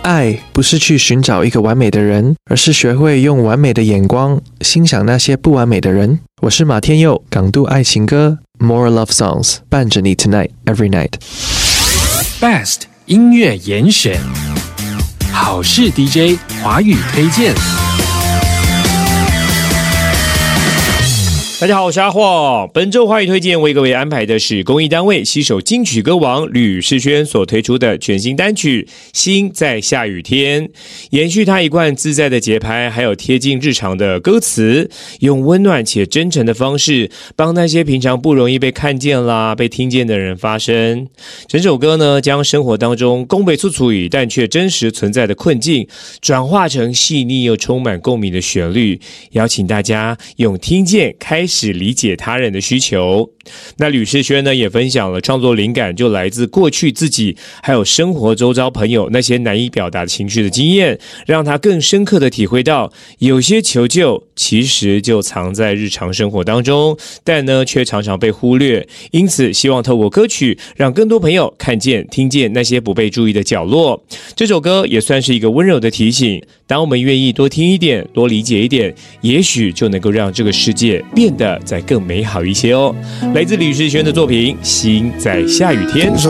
爱不是去寻找一个完美的人，而是学会用完美的眼光欣赏那些不完美的人。我是马天佑，港都爱情歌 More Love Songs 伴着你 Tonight Every Night。 Best 音乐严选，好事 DJ 华语推荐。 大家好，我是阿晃。本周华语推荐为各位安排的是公益单位携手金曲歌王吕世轩所推出的全新单曲《心在下雨天》，延续他一贯自在的节拍，还有贴近日常的歌词，用温暖且真诚的方式，帮那些平常不容易被看见啦、被听见的人发声。整首歌呢，将生活当中恭维粗俗语但却真实存在的困境，转化成细腻又充满共鸣的旋律，邀请大家用听见开始理解他人的需求。那吕世轩呢也分享了创作灵感就来自过去自己还有生活周遭朋友那些难以表达情绪的经验，让他更深刻的体会到有些求救其实就藏在日常生活当中，但呢却常常被忽略。因此希望透过歌曲让更多朋友看见听见那些不被注意的角落。这首歌也算是一个温柔的提醒，当我们愿意多听一点多理解一点，也许就能够让这个世界变得再更美好一些哦。来自吕世轩的作品《心在下雨天》。